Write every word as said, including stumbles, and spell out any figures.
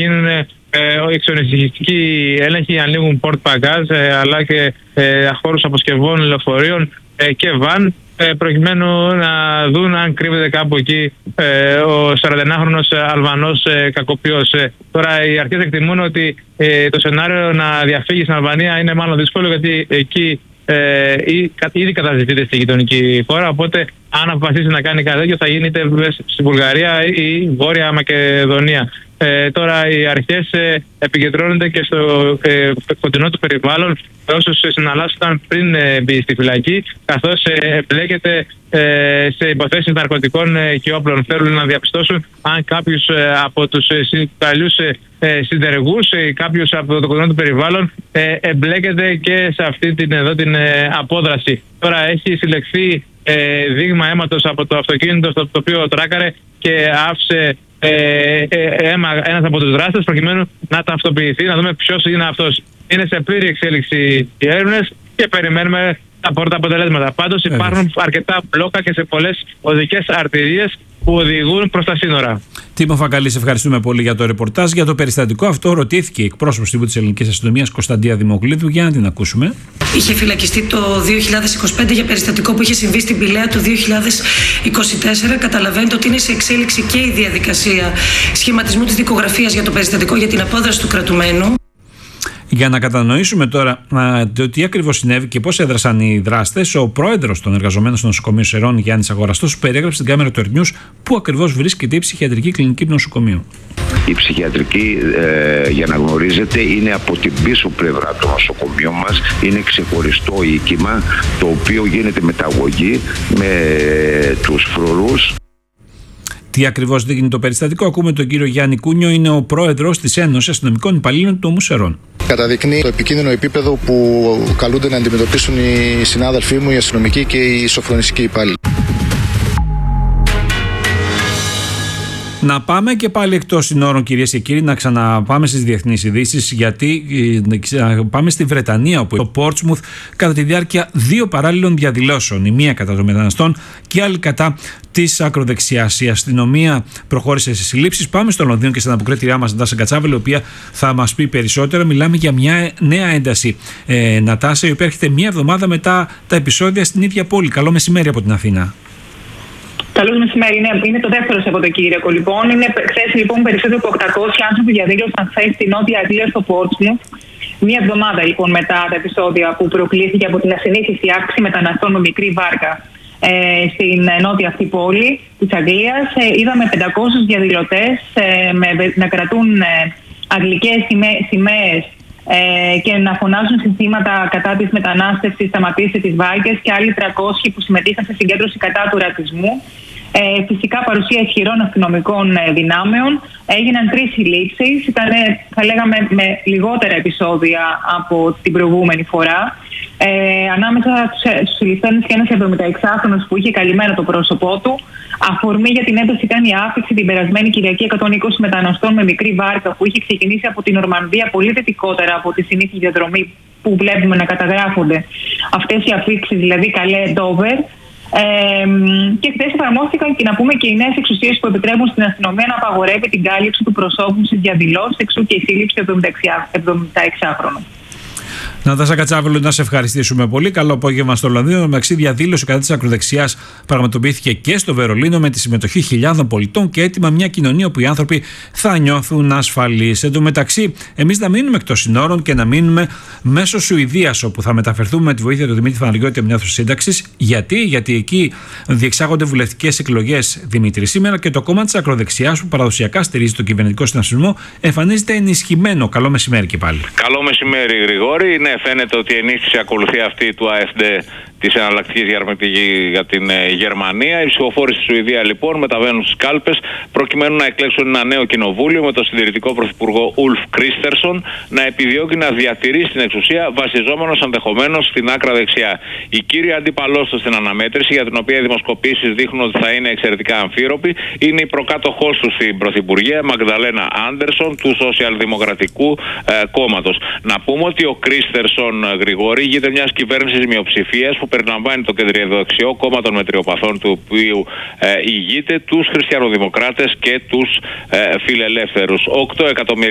γίνουν ε, εξονυχιστικοί έλεγχοι, ανοίγουν πόρτ παγκάζ, ε, αλλά και ε, χώρους αποσκευών, λεωφορείων ε, και βαν, ε, προκειμένου να δουν αν κρύβεται κάπου εκεί ε, ο σαρανταενάχρονος Αλβανός ε, κακοποιός. Ε, τώρα οι αρχές εκτιμούν ότι ε, το σενάριο να διαφύγει στην Αλβανία είναι μάλλον δύσκολο, γιατί εκεί ε, ήδη καταζητείται στη γειτονική χώρα, οπότε αν αποφασίσει να κάνει κάτι τέτοιο θα γίνει είτε στη Βουλγαρία ή Βόρεια Μακεδονία. Ε, τώρα οι αρχές ε, επικεντρώνονται και στο ε, κοντινό του περιβάλλον, όσους συναλλάσσονταν πριν ε, μπει στη φυλακή, καθώς ε, εμπλέκεται ε, σε υποθέσεις ναρκωτικών ε, και όπλων. Θέλουν να διαπιστώσουν αν κάποιους ε, από τους ε, παλιούς ε, συνδεργούς ή κάποιους από το κοντινό του περιβάλλον ε, εμπλέκεται και σε αυτή την, εδώ, την ε, απόδραση. Τώρα έχει συλλεχθεί ε, δείγμα αίματος από το αυτοκίνητο στο οποίο τράκαρε και άφησε Ε, ε, ένας από τους δράστες, προκειμένου να ταυτοποιηθεί, να δούμε ποιος είναι αυτός. Είναι σε πλήρη εξέλιξη οι έρευνες και περιμένουμε τα πρώτα αποτελέσματα. Πάντως υπάρχουν αρκετά μπλόκα και σε πολλές οδικές αρτηρίες που οδηγούν προς τα σύνορα. Τίμο Φακαλή, σε ευχαριστούμε πολύ για το ρεπορτάζ. Για το περιστατικό αυτό ρωτήθηκε η εκπρόσωπος τύπου της Ελληνικής Αστυνομίας, Κωνσταντία Δημοκλήτου, για να την ακούσουμε. Είχε φυλακιστεί το δύο χιλιάδες είκοσι πέντε για περιστατικό που είχε συμβεί στην Πηλαία το δύο χιλιάδες είκοσι τέσσερα. Καταλαβαίνετε ότι είναι σε εξέλιξη και η διαδικασία σχηματισμού της δικογραφίας για το περιστατικό για την απόδραση του κρατουμένου. Για να κατανοήσουμε τώρα α, το τι ακριβώς συνέβη και πώς έδρασαν οι δράστες, ο πρόεδρος των εργαζομένων στο νοσοκομείο Σερών, Γιάννης Αγοραστός, περιέγραψε στην κάμερα του Earth News πού ακριβώς βρίσκεται η ψυχιατρική κλινική του νοσοκομείου. Η ψυχιατρική, ε, για να γνωρίζετε, είναι από την πίσω πλευρά του νοσοκομείου μας. Είναι ξεχωριστό οίκημα, το οποίο γίνεται μεταγωγή με τους φρουρούς. Τι ακριβώς δείχνει το περιστατικό, ακούμε τον κύριο Γιάννη Κούνιο, είναι ο πρόεδρος της Ένωσης Αστυνομικών Υπαλλήλων του νομού Σερών. Καταδεικνύει το επικίνδυνο επίπεδο που καλούνται να αντιμετωπίσουν οι συνάδελφοί μου, οι αστυνομικοί και οι σοφρονιστικοί υπάλληλοι. Να πάμε και πάλι εκτός συνόρων, κυρίες και κύριοι, να ξαναπάμε στις διεθνείς ειδήσεις, γιατί πάμε στη Βρετανία, όπου το Πόρτσμουθ κατά τη διάρκεια δύο παράλληλων διαδηλώσεων, η μία κατά των μεταναστών και άλλη κατά της ακροδεξιάς, η αστυνομία προχώρησε σε συλλήψεις. Πάμε στο Λονδίνο και στην αποκρίτριά μας, Νατάσα Κατσάβελη, η οποία θα μας πει περισσότερα. Μιλάμε για μια νέα ένταση, ε, Νατάσα, η οποία έρχεται μία εβδομάδα μετά τα επεισόδια στην ίδια πόλη. Καλό μεσημέρι από την Αθήνα. Καλώς μεσημέρι. Είναι, είναι το δεύτερο Σαββατοκύριακο, λοιπόν. Χθες, λοιπόν, περισσότερο από οκτακόσιοι άνθρωποι διαδήλωσαν χθες στη Νότια Αγγλία, στο Πόρτσμουθ. Μία εβδομάδα, λοιπόν, μετά τα επεισόδια που προκλήθηκε από την ασυνήθιστη αύξηση μεταναστών με μικρή βάρκα ε, στην νότια αυτή πόλη της Αγγλίας. Ε, είδαμε πεντακόσιους διαδηλωτές ε, με, να κρατούν ε, αγγλικές σημαίες ε, και να φωνάζουν συνθήματα κατά της μετανάστευσης, σταματήστε τις βάρκες, και άλλοι τριακόσιοι που συμμετείχαν σε συγκέντρωση κατά του ρατσισμού. Ε, φυσικά παρουσία ισχυρών αστυνομικών ε, δυνάμεων. Έγιναν τρεις συλλήψεις. Ήταν, θα λέγαμε, με λιγότερα επεισόδια από την προηγούμενη φορά. Ε, ανάμεσα στους συλληφθέντες και ένας εβδομηνταεξάχρονος που είχε καλυμμένο το πρόσωπό του. Αφορμή για την ένταση ήταν η άφηξη την περασμένη Κυριακή εκατόν είκοσι μεταναστών με μικρή βάρκα που είχε ξεκινήσει από την Νορμανδία, πολύ δυτικότερα από τη συνήθη διαδρομή που βλέπουμε να καταγράφονται αυτές οι αφήξεις, δηλαδή Καλέ, Ντόβερ. Ε, και χθες εφαρμόστηκαν και να πούμε και οι νέες εξουσίες που επιτρέπουν στην αστυνομία να απαγορεύει την κάλυψη του προσώπου στις διαδηλώσεις, εξού και η σύλληψη του εβδομηνταεξάχρονου. Νατάσα Κατσάβελου, να σε ευχαριστήσουμε πολύ. Καλό απόγευμα στο Λονδίνο. Μεταξύ, διαδήλωση κατά της ακροδεξιάς πραγματοποιήθηκε και στο Βερολίνο με τη συμμετοχή χιλιάδων πολιτών και έτοιμα μια κοινωνία όπου οι άνθρωποι θα νιώθουν ασφαλείς. Εν τω μεταξύ, εμείς να μείνουμε εκτός συνόρων και να μείνουμε μέσω Σουηδίας, όπου θα μεταφερθούμε με τη βοήθεια του Δημήτρη Παναγιώτη από μια αίθουσα σύνταξης. Γιατί? Γιατί εκεί διεξάγονται βουλευτικές εκλογές, Δημήτρη, σήμερα, και το κόμμα της ακροδεξιάς, που παραδοσιακά στηρίζει τον κυβερνητικό συνασπισμό, εμφανίζεται ενισχυμένο. Καλό μεσημέρι και πάλι. Καλό μεσημέρι, Γρηγόρη. Ναι, φαίνεται ότι η ενίσχυση ακολουθεί αυτή του ΑΕΦ ντι, της εναλλακτικής διαρμετικής για την ε, Γερμανία. Οι ψηφοφόροι στη Σουηδία, λοιπόν, μεταβαίνουν στις κάλπες προκειμένου να εκλέξουν ένα νέο κοινοβούλιο με τον συντηρητικό πρωθυπουργό Ουλφ Κρίστερσον να επιδιώκει να διατηρήσει την εξουσία, βασιζόμενος ενδεχομένως στην άκρα δεξιά. Η κύρια αντίπαλός του στην αναμέτρηση, για την οποία οι δημοσκοπήσεις δείχνουν ότι θα είναι εξαιρετικά αμφίροπη, είναι η προκάτοχός του στην πρωθυπουργία, Μαγδαλένα Άντερσον, του Σοσιαλδημοκρατικού ε, κόμματος. Να πούμε ότι ο Κρίστερσον, Γρηγόρη, ηγείται μιας κυβέρνησης μειοψηφίας που περιλαμβάνει το κεντριοδεξιό κόμμα των μετριοπαθών, του οποίου ε, ηγείται, τους χριστιανοδημοκράτες και τους ε, φιλελεύθερους. οκτώ εκατομμύρια